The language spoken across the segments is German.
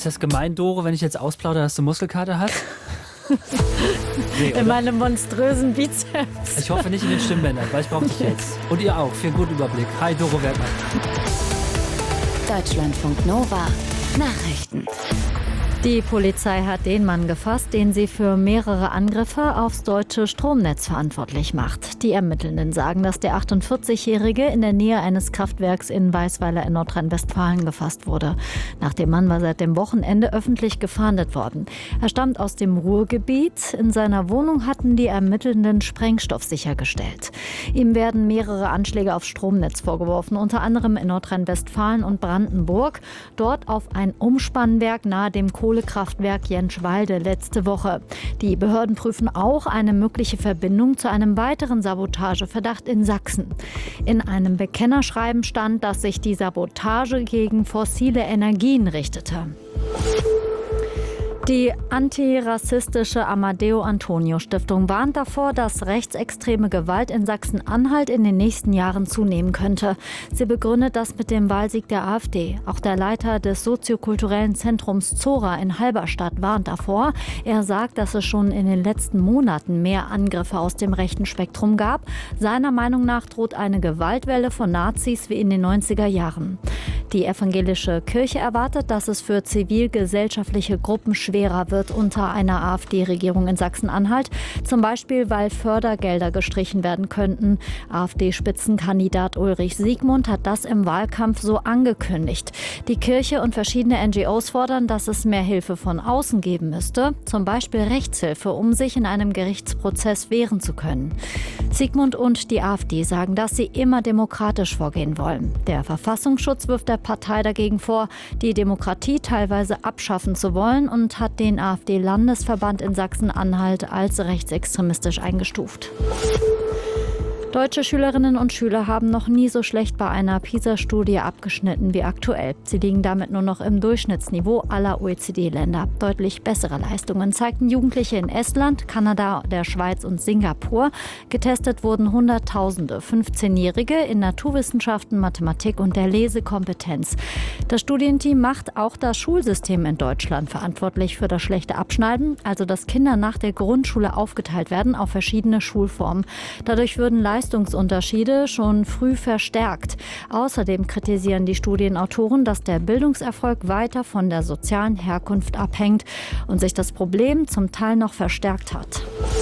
Ist das gemein, Doro, wenn ich jetzt ausplaudere, dass du Muskelkater hast? Nee, in meinem monströsen Bizeps. Ich hoffe nicht in den Stimmbändern, weil ich brauche dich jetzt. Und ihr auch, für einen guten Überblick. Hi, Doro Wertmann. Deutschlandfunk Nova Nachrichten. Die Polizei hat den Mann gefasst, den sie für mehrere Angriffe aufs deutsche Stromnetz verantwortlich macht. Die Ermittelnden sagen, dass der 48-Jährige in der Nähe eines Kraftwerks in Weisweiler in Nordrhein-Westfalen gefasst wurde. Nach dem Mann war seit dem Wochenende öffentlich gefahndet worden. Er stammt aus dem Ruhrgebiet. In seiner Wohnung hatten die Ermittelnden Sprengstoff sichergestellt. Ihm werden mehrere Anschläge aufs Stromnetz vorgeworfen, unter anderem in Nordrhein-Westfalen und Brandenburg. Dort auf ein Umspannwerk nahe dem Kohlekraftwerk Jenschwalde letzte Woche. Die Behörden prüfen auch eine mögliche Verbindung zu einem weiteren Sabotageverdacht in Sachsen. In einem Bekennerschreiben stand, dass sich die Sabotage gegen fossile Energien richtete. Die antirassistische Amadeo Antonio Stiftung warnt davor, dass rechtsextreme Gewalt in Sachsen-Anhalt in den nächsten Jahren zunehmen könnte. Sie begründet das mit dem Wahlsieg der AfD. Auch der Leiter des soziokulturellen Zentrums Zora in Halberstadt warnt davor. Er sagt, dass es schon in den letzten Monaten mehr Angriffe aus dem rechten Spektrum gab. Seiner Meinung nach droht eine Gewaltwelle von Nazis wie in den 90er Jahren. Die evangelische Kirche erwartet, dass es für zivilgesellschaftliche Gruppen schwerer wird unter einer AfD-Regierung in Sachsen-Anhalt. Zum Beispiel, weil Fördergelder gestrichen werden könnten. AfD-Spitzenkandidat Ulrich Siegmund hat das im Wahlkampf so angekündigt. Die Kirche und verschiedene NGOs fordern, dass es mehr Hilfe von außen geben müsste. Zum Beispiel Rechtshilfe, um sich in einem Gerichtsprozess wehren zu können. Siegmund und die AfD sagen, dass sie immer demokratisch vorgehen wollen. Der Verfassungsschutz wirft der Partei dagegen vor, die Demokratie teilweise abschaffen zu wollen und hat den AfD-Landesverband in Sachsen-Anhalt als rechtsextremistisch eingestuft. Deutsche Schülerinnen und Schüler haben noch nie so schlecht bei einer PISA-Studie abgeschnitten wie aktuell. Sie liegen damit nur noch im Durchschnittsniveau aller OECD-Länder. Deutlich bessere Leistungen zeigten Jugendliche in Estland, Kanada, der Schweiz und Singapur. Getestet wurden Hunderttausende 15-Jährige in Naturwissenschaften, Mathematik und der Lesekompetenz. Das Studienteam macht auch das Schulsystem in Deutschland verantwortlich für das schlechte Abschneiden, also dass Kinder nach der Grundschule aufgeteilt werden auf verschiedene Schulformen. Dadurch würden Leistungsunterschiede schon früh verstärkt. Außerdem kritisieren die Studienautoren, dass der Bildungserfolg weiter von der sozialen Herkunft abhängt und sich das Problem zum Teil noch verstärkt hat.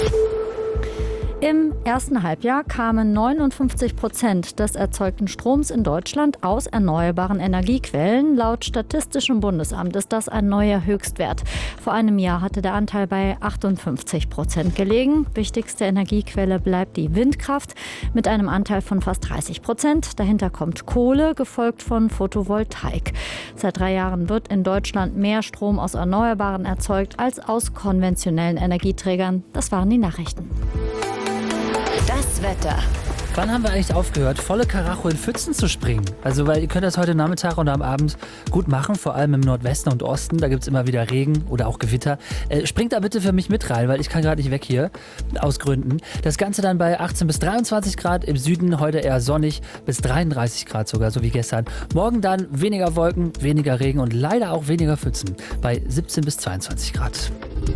Im ersten Halbjahr kamen 59% des erzeugten Stroms in Deutschland aus erneuerbaren Energiequellen. Laut Statistischem Bundesamt ist das ein neuer Höchstwert. Vor einem Jahr hatte der Anteil bei 58% gelegen. Wichtigste Energiequelle bleibt die Windkraft mit einem Anteil von fast 30%. Dahinter kommt Kohle, gefolgt von Photovoltaik. Seit 3 Jahren wird in Deutschland mehr Strom aus Erneuerbaren erzeugt als aus konventionellen Energieträgern. Das waren die Nachrichten. Das Wetter. Wann haben wir eigentlich aufgehört, volle Karacho in Pfützen zu springen? Also, weil ihr könnt das heute Nachmittag und am Abend gut machen, vor allem im Nordwesten und Osten. Da gibt es immer wieder Regen oder auch Gewitter. Springt da bitte für mich mit rein, weil ich kann gerade nicht weg hier, aus Gründen. Das Ganze dann bei 18 bis 23 Grad, im Süden heute eher sonnig, bis 33 Grad sogar, so wie gestern. Morgen dann weniger Wolken, weniger Regen und leider auch weniger Pfützen, bei 17 bis 22 Grad.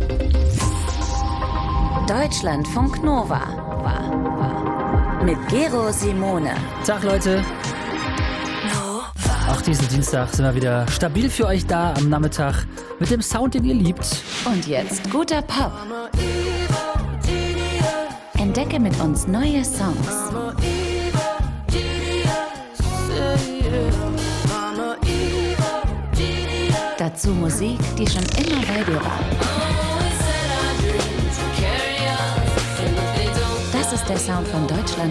Deutschlandfunk Nova. Mit Gero Simone. Tag, Leute. Auch diesen Dienstag sind wir wieder stabil für euch da am Nachmittag mit dem Sound, den ihr liebt. Und jetzt guter Pop. Entdecke mit uns neue Songs. Dazu Musik, die schon immer bei dir war. Das ist der Sound von Deutschland.